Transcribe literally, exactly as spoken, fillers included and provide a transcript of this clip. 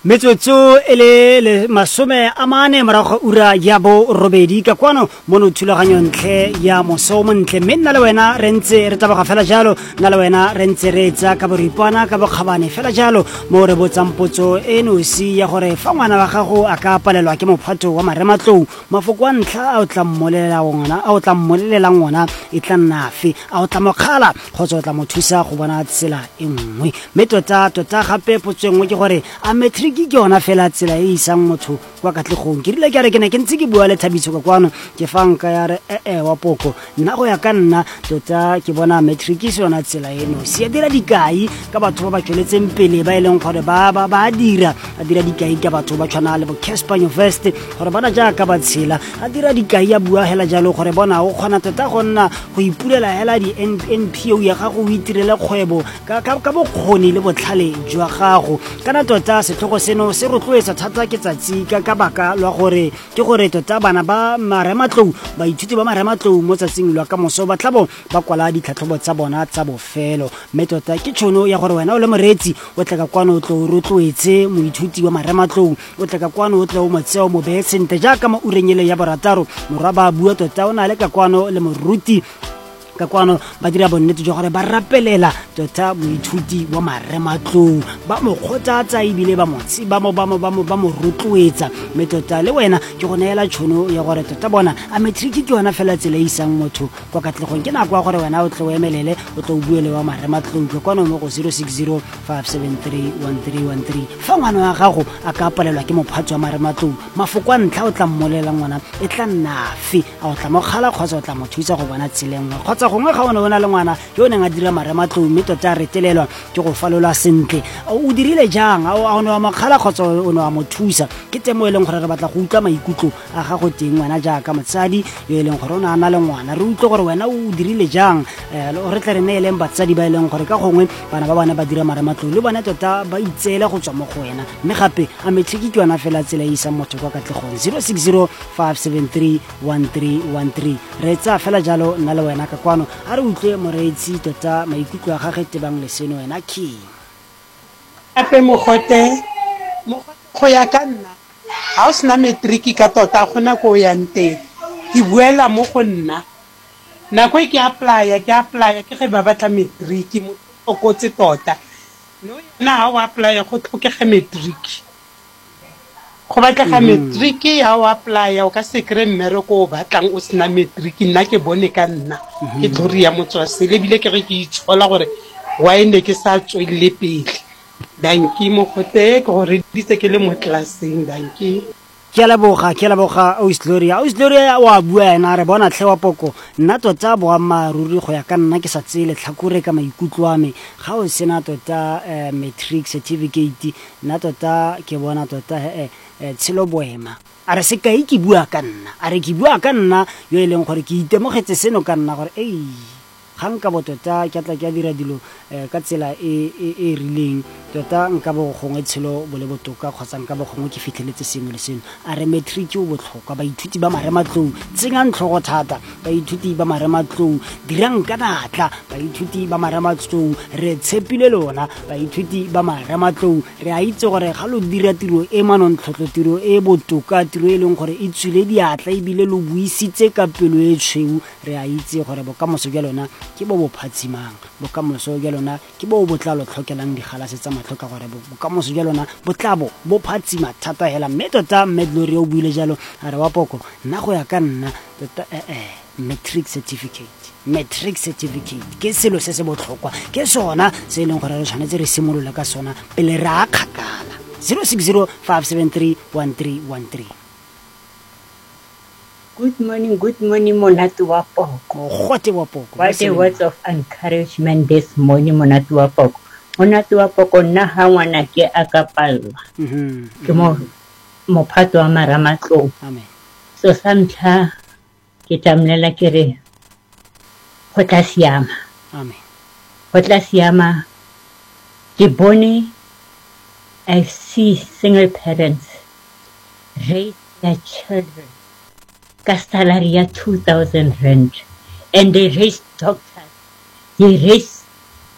Metsotso ele le masome a mane morago ura ya bo robedi ka kwano mono thulaganyo ntle ya mosomo ntle mme nna le wena re ntse re tabaga fela jalo nna le wena re ntse re etsa ka boripana ka bokgabane fela jalo mo re botsang potso eno si ya gore fa ngwana wa gago a ka palelwa ke mophato wa marematlou mafoko a ntlha a o tla mmolelela ngwana a o tla mmolelela ngwana e tla nna fe a o tla mokgala kgotsa o tla mo thusa go bona tsela e nngwe mme tota tota gape potso engwe ke gore a matric ke yona fela tsela e isang motho kwa katlegong ke rile ke re ke ne ke ntse ke bua le Thabiso ka kwano ke fanka ya re eh eh wa poko nna go ya ka nna tota ke bona matric se yona tsela eno se ya dira dikai ka batho ba ba tsweletseng pele ba ileng gore ba ba ba dira a dira dikai ka batho ba tshwana le bo Casper University gore bana ja ka ba tshela a dira dikai ya bua hela jalo gore bona o khona tota go nna go ipulela hela di N P O ya gago o itirele kgwebo ka ka bokgoni le botlhale jwa gago kana tota setlhogo seno se rotloetsa thata ke tsatsi ka ka baka lwa gore ke gore tota bana ba marematlou ba ithuti ba marematlou mo tsatsing lwa ka moso ba tlabo ba kwala ditlhatlhobo tsa bona tsa bofelo mme tota ke tshono ya gore wena o le moretsi o tla ka kwano o tlo rotloetse moithuti wa marematlou o tla ka kwano o tla o motseo mo beetsente jaaka mo urenyele ya borataro morwa ba bua tota o na le ka kwano le moruti ka kwano ba dira bonnete jwa gore ba rapelela tota moithuti wa marematlou ba mo kgothatsa ebile ba motsi ba mo ba mo ba mo ba mo rotloetsa mme tota le wena ke go neela tshono ya gore tota bona a matric ke yona fela tsela e isang motho kwa katlegong ke nako ya gore wena o tle o emelele o tle o buele wa marematlou ka kwano mo go zero six zero five seven three one three one three fa ngwana wa gago a ka palelwa ke mophatso wa marematlou mafoko a ntlha o tla mmolela ngwana e tla nna fe a o tla mo kgala kgotsa o tla mo thusa go bona tseleng kgotsa gongwe ga ona bona le ngwana yo ne nga dira marematlou mme tota re telelwa ke go falola sentle o dirile jang a ona wa makgala kgotsa o ne wa mo thusa ke temo e leng gore re batla go utlwa maikutlo a gago teng ngwana jaaka motsadi yo e leng gore o na na le ngwana re utlwe gore wena o dirile jang re tle re neeleng batsadi ba e leng gore ka gongwe bana ba bana ba dira marematlou le bona tota ba itseela go tswa mo go wena mme gape a matric ke yona fela tsela e isang motho kwa katlegong zero six zero five seven three one three one three re tsa fela jalo nna le wena ka kwano a re utlwe moreetsi tota maikutlo a gagwe tebang le seno wena ke ape mogote go ya ka nna ha o sena matric ka tota gona go ya nteng ke buela mo go nna nako e ke apply ke apply ke ge ba batla matric mo okotse tota no na ha o apply go tlhokega matric go batlega matric ya o apply o ka sekre mmereko o batlang o sena matric nna ke bone ka nna ke tlhori ya motswase le bile ke re ke itshola gore wa ene ke sa tswele pele danki mo gote ke gore ditse ke le mo classeng danki ke la boga ke la boga o Gloria o Gloria wa bua ena re bona tlhe wa poko nna tota bo maruri go ya ka nna ke sa tsele tlhakore ka maikutlo a me ga o sena tota matric certificate nna tota ke bona tota eh tshelo boema a re se kai ke bua ka nna a re ke bua ka nna yo e leng gore ke itemogetse seno ka nna gore ei ganka botota ke tla ke dira dilo ka tsela e e rileng tota nka bo gongwe tshelo bo le botoka kgotsa nka bo gongwe ke fitlheletse sengwe le seno a re matric o botlhokwa ba ithuti ba marematlou tsenga ntlhogo thata ba ithuti ba marematlou dirang ka natla ba ithuti ba marematlou re tshepile lona ba ithuti ba marematlou re a itse gore ga lo dira tiro e manontlhotlho tiro e botoka tiro e leng gore e tswile diatla e bile lo buisitse ka pelo e tshweu re a itse gore bokamoso jwa lona ke bo bophatsimang bokamoso jwa lona ke bo botlalo tlhokelang digalase tsa matlhoka gore bokamoso jwa lona botlabo bo phatsima thata hela mme tota mme Gloria o buile jalo a re wa poko nna go ya ka nna tota eh eh matric certificate matric certificate ke selo se se botlhokwa ke sona se e leng gore re tshwanetse re simolola ka sona pele re a kgakala zero six zero five seven three one three one three. Good morning, good morning, Monatu wa Poko. What wa Poko? What a words of encouragement this morning, Monatu wa Poko. Monatu wa Poko na ha ngwana ke a ka palwa. Mhm. Ke mo mophato wa marematlou. Amen. So santlha ke tamlela ke re go tla siama. Amen. Go tla siama. Ke bone I see single parents raise their children. Ka salary ya two thousand rand and they raise doctors, they raise